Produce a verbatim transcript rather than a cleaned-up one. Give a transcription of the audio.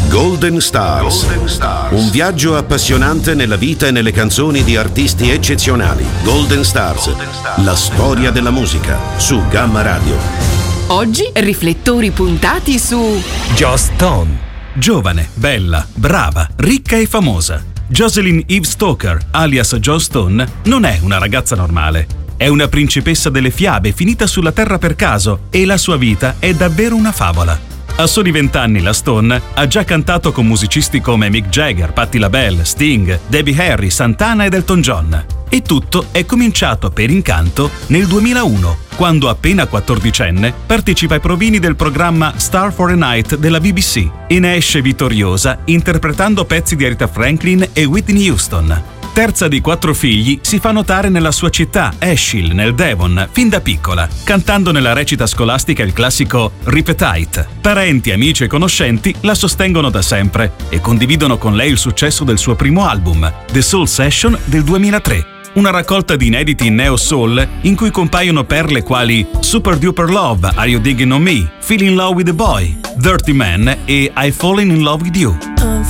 Golden Stars. Golden Stars. Un viaggio appassionante nella vita e nelle canzoni di artisti eccezionali. Golden Stars. Golden Stars. La storia della musica su Gamma Radio. Oggi riflettori puntati su Joss Stone. Giovane, bella, brava, ricca e famosa. Jocelyn Eve Stoker, alias Joss Stone, non è una ragazza normale. È una principessa delle fiabe finita sulla terra per caso e la sua vita è davvero una favola. A soli vent'anni la Stone ha già cantato con musicisti come Mick Jagger, Patti LaBelle, Sting, Debbie Harry, Santana ed Elton John. E tutto è cominciato per incanto nel duemilauno, quando appena quattordicenne partecipa ai provini del programma Star for a Night della B B C e ne esce vittoriosa interpretando pezzi di Aretha Franklin e Whitney Houston. Terza di quattro figli, si fa notare nella sua città, Asheville, nel Devon, fin da piccola, cantando nella recita scolastica il classico Ripetite. Parenti, amici e conoscenti la sostengono da sempre e condividono con lei il successo del suo primo album, The Soul Session del duemilatré. Una raccolta di inediti in neo soul in cui compaiono perle quali Super Duper Love, Are You Digging on Me, Feel in Love with the Boy, Dirty Man e I Fallen in Love with You.